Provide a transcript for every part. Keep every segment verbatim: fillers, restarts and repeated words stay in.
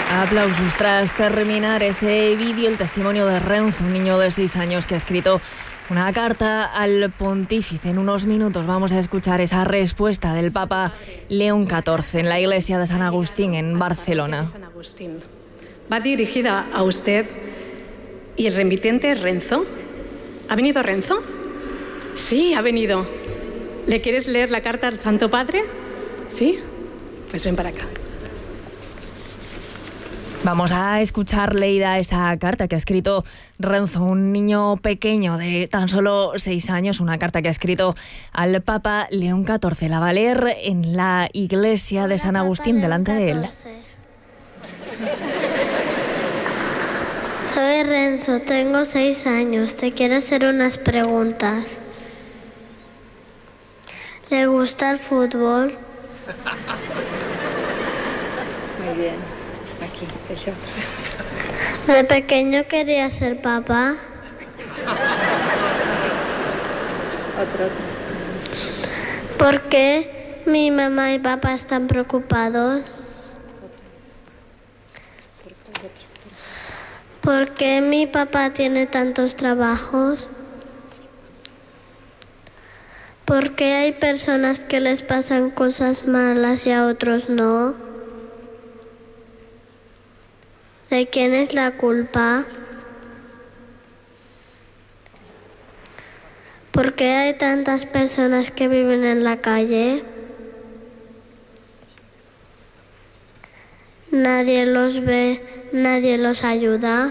Aplausos tras terminar ese vídeo, el testimonio de Renzo, un niño de seis años que ha escrito una carta al pontífice. En unos minutos vamos a escuchar esa respuesta del Papa León catorce en la iglesia de San Agustín en Barcelona. San Agustín. Va dirigida a usted y el remitente es Renzo. ¿Ha venido Renzo? Sí, ha venido. ¿Le quieres leer la carta al Santo Padre? ¿Sí? Pues ven para acá. Vamos a escuchar leída esa carta que ha escrito Renzo, un niño pequeño de tan solo seis años, una carta que ha escrito al Papa León catorce. La va a leer en la iglesia de San Agustín delante de él. Soy Renzo, tengo seis años. Te quiero hacer unas preguntas. ¿Le gusta el fútbol? Muy bien. Aquí, eso. De pequeño quería ser papá. Otro, otro. ¿Por qué mi mamá y papá están preocupados? ¿Por qué mi papá tiene tantos trabajos? ¿Por qué hay personas que les pasan cosas malas y a otros no? ¿De quién es la culpa? ¿Por qué hay tantas personas que viven en la calle? Nadie los ve, nadie los ayuda.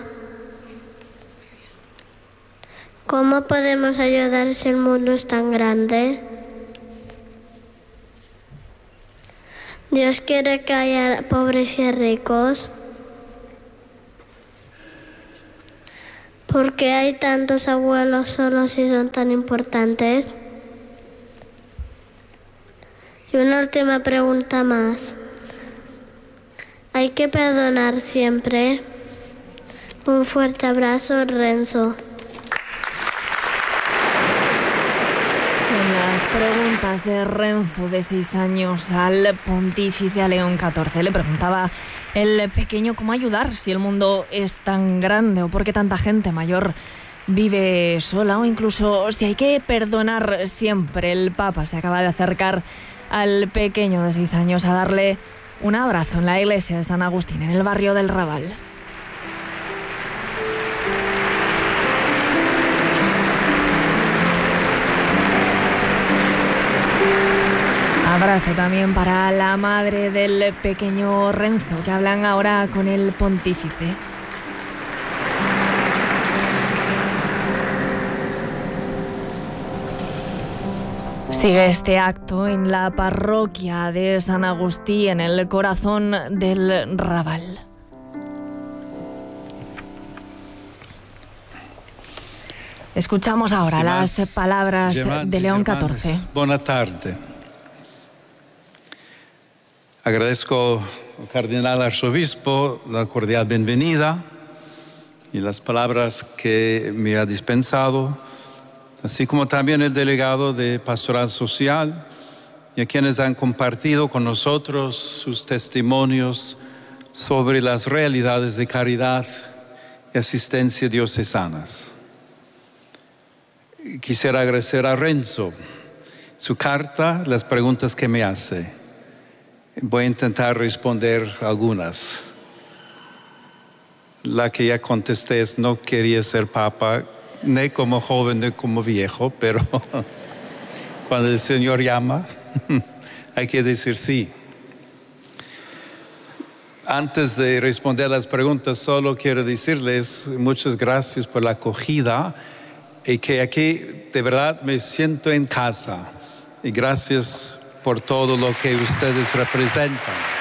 ¿Cómo podemos ayudar si el mundo es tan grande? Dios quiere que haya pobres y ricos. ¿Por qué hay tantos abuelos solos y son tan importantes? Y una última pregunta más. ¿Hay que perdonar siempre? Un fuerte abrazo, Renzo. Preguntas de Renzo, de seis años, al pontífice, a León catorce. Le preguntaba el pequeño cómo ayudar si el mundo es tan grande o por qué tanta gente mayor vive sola, o incluso si hay que perdonar siempre. El Papa se acaba de acercar al pequeño de seis años a darle un abrazo en la iglesia de San Agustín, en el barrio del Raval. Abrazo también para la madre del pequeño Renzo, que hablan ahora con el pontífice. Sigue este acto en la parroquia de San Agustín, en el corazón del Raval. Escuchamos ahora las palabras de León catorce. Buenas tardes. Agradezco al cardenal arzobispo la cordial bienvenida y las palabras que me ha dispensado, así como también el delegado de Pastoral Social y a quienes han compartido con nosotros sus testimonios sobre las realidades de caridad y asistencia diocesanas. Quisiera agradecer a Renzo su carta, las preguntas que me hace. Voy a intentar responder algunas. La que ya contesté es: no quería ser papa, ni como joven ni como viejo, pero cuando el Señor llama, hay que decir sí. Antes de responder las preguntas, solo quiero decirles muchas gracias por la acogida y que aquí de verdad me siento en casa. Y gracias por todo lo que ustedes representan.